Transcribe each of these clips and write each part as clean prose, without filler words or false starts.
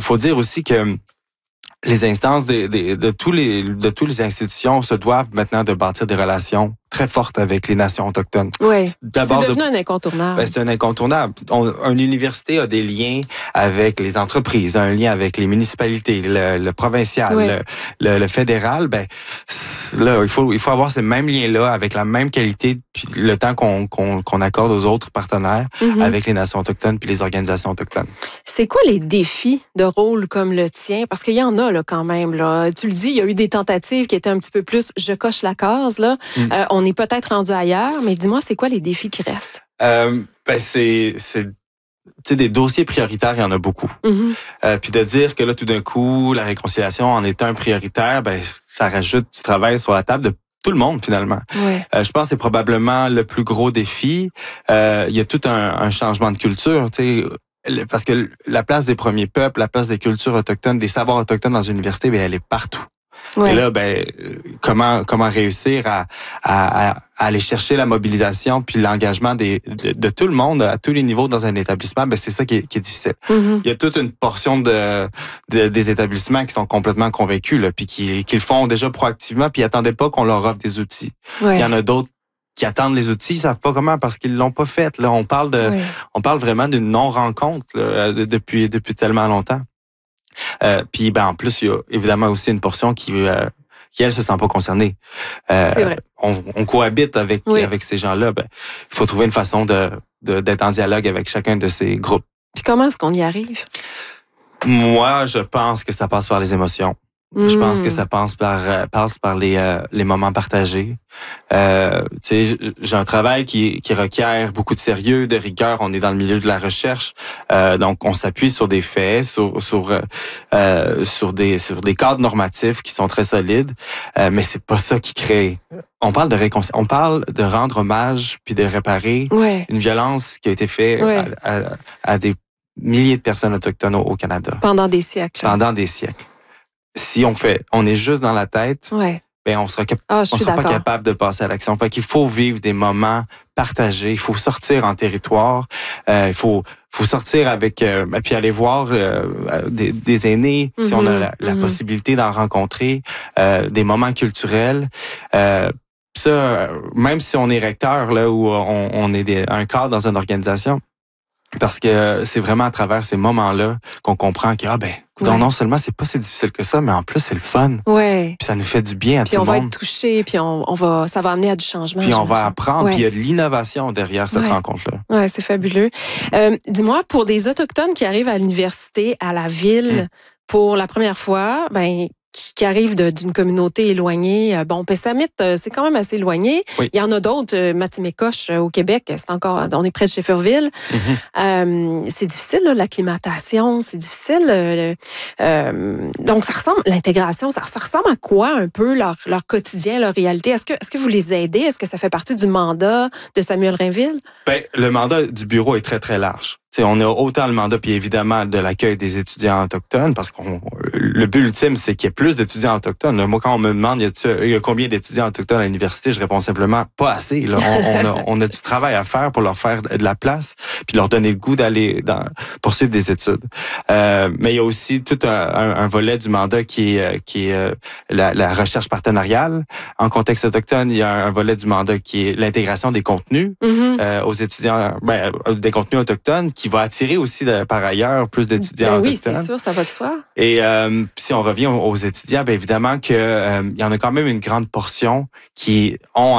faut dire aussi que les instances de tous les institutions se doivent maintenant de bâtir des relations très fortes avec les nations autochtones. Oui, c'est devenu un incontournable. C'est un incontournable. Une université a des liens avec les entreprises, un lien avec les municipalités, le provincial, le fédéral. Là, il faut avoir ces mêmes liens-là avec la même qualité, puis le temps qu'on accorde aux autres partenaires avec les nations autochtones puis les organisations autochtones. C'est quoi les défis de rôle comme le tien? Parce qu'il y en a là, quand même. Là. Tu le dis, il y a eu des tentatives qui étaient un petit peu plus « je coche la case ». Là. On est peut-être rendu ailleurs, mais dis-moi, c'est quoi les défis qui restent? C'est des dossiers prioritaires, il y en a beaucoup. Puis de dire que là, tout d'un coup, la réconciliation en est un prioritaire, ça rajoute du travail sur la table de tout le monde, finalement. Ouais. Je pense que c'est probablement le plus gros défi. Il y a tout un changement de culture, tu sais, parce que la place des premiers peuples, la place des cultures autochtones, des savoirs autochtones dans une université, elle est partout. Ouais. Et là, comment réussir à aller chercher la mobilisation puis l'engagement de tout le monde à tous les niveaux dans un établissement, c'est ça qui est difficile. Il y a toute une portion des établissements qui sont complètement convaincus là, puis qui le font déjà proactivement puis ils attendaient pas qu'on leur offre des outils. Ouais. Il y en a d'autres qui attendent les outils, ils savent pas comment parce qu'ils l'ont pas fait. Là, on parle vraiment d'une non-rencontre là, depuis tellement longtemps. Puis en plus, il y a évidemment aussi une portion qui elle se sent pas concernée. C'est vrai. On cohabite avec ces gens-là. Il faut trouver une façon d'être en dialogue avec chacun de ces groupes. Puis comment est-ce qu'on y arrive? Moi, je pense que ça passe par les émotions. Je pense que ça passe par les moments partagés. Tu sais, j'ai un travail qui requiert beaucoup de sérieux, de rigueur. On est dans le milieu de la recherche, donc on s'appuie sur des faits, sur des cadres normatifs qui sont très solides. Mais c'est pas ça qui crée. On parle on parle de rendre hommage puis de réparer une violence qui a été faite à des milliers de personnes autochtones au Canada. Pendant des siècles. Pendant des siècles. Si on est juste dans la tête, on sera pas capable de passer à l'action. Fait qu'il faut vivre des moments partagés. Il faut sortir en territoire. Il faut sortir avec puis aller voir des aînés si on a la possibilité d'en rencontrer, des moments culturels. Ça, même si on est recteur là où on est un cadre dans une organisation. Parce que c'est vraiment à travers ces moments-là qu'on comprend que non seulement c'est pas si difficile que ça, mais en plus c'est le fun. Ouais. Puis ça nous fait du bien à tout le monde. Puis on va être touché, puis ça va amener à du changement. Puis on va apprendre, puis il y a de l'innovation derrière cette rencontre-là. Ouais, c'est fabuleux. Dis-moi, pour des Autochtones qui arrivent à l'université, à la ville, pour la première fois, qui arrivent d'une communauté éloignée. Pessamit, c'est quand même assez éloigné. Oui. Il y en a d'autres, Matimécoche au Québec, on est près de Shefferville. C'est difficile, là, l'acclimatation, c'est difficile. Donc, l'intégration, ça ressemble à quoi un peu leur quotidien, leur réalité? Est-ce que vous les aidez? Est-ce que ça fait partie du mandat de Samuel Rainville? Le mandat du bureau est très, très large. T'sais, on a autant le mandat, puis évidemment, de l'accueil des étudiants autochtones, parce que le but ultime, c'est qu'il y ait plus d'étudiants autochtones. Moi, quand on me demande, il y a combien d'étudiants autochtones à l'université, je réponds simplement, pas assez. Là. On a du travail à faire pour leur faire de la place, puis leur donner le goût d'aller poursuivre des études. Mais il y a aussi tout un volet du mandat qui est la recherche partenariale. En contexte autochtone, il y a un volet du mandat qui est l'intégration des contenus aux étudiants, des contenus autochtones, qui va attirer aussi par ailleurs plus d'étudiants autochtones. Oui, c'est sûr, ça va de soi. Et si on revient aux étudiants, évidemment que il y en a quand même une grande portion qui ont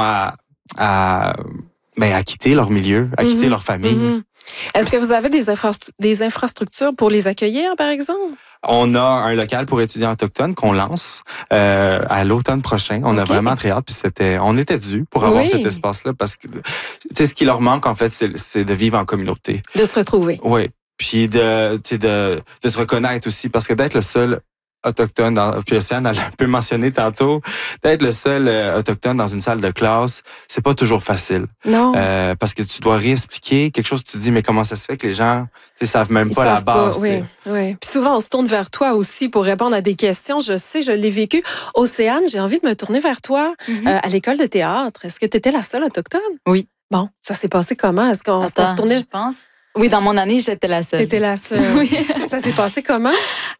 à quitter leur milieu, à quitter leur famille. Est-ce que vous avez des infrastructures pour les accueillir, par exemple? On a un local pour étudiants autochtones qu'on lance à l'automne prochain. On a vraiment très hâte, puis on était dû pour avoir cet espace-là, parce que ce qui leur manque, en fait, c'est de vivre en communauté. De se retrouver. Oui, puis de se reconnaître aussi, parce que d'être le seul autochtone, puis Océane a un peu mentionné tantôt, d'être le seul autochtone dans une salle de classe, c'est pas toujours facile. Non. Parce que tu dois réexpliquer quelque chose, tu te dis, mais comment ça se fait que les gens savent même pas la base. Oui. Puis souvent, on se tourne vers toi aussi pour répondre à des questions. Je sais, je l'ai vécu. Océane, j'ai envie de me tourner vers toi à l'école de théâtre. Est-ce que tu étais la seule autochtone? Oui. Bon, ça s'est passé comment? Est-ce qu'on se tournait? Je pense. Oui, dans mon année, j'étais la seule. T'étais la seule. Oui. Ça s'est passé comment?